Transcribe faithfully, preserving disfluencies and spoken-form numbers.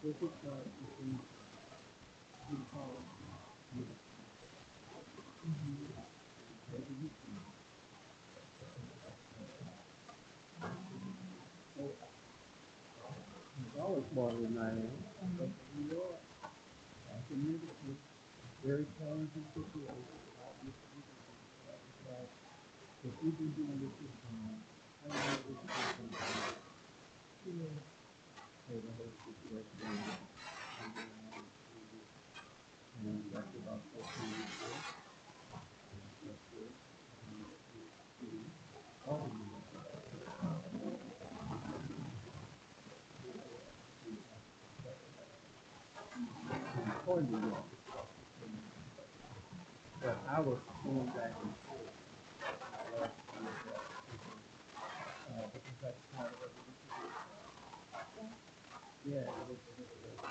This is uh, this is Jim Paul. I was born in Miami, but New York, back in Liverpool, very challenging situation. Obviously, because if we've been doing this this time, I know this is going to you know, say the whole situation. And that's about fourteen years ago. That's good. All of you. Or New York. But I was going back and forth last year, uh, because that's part of the, yeah, it was,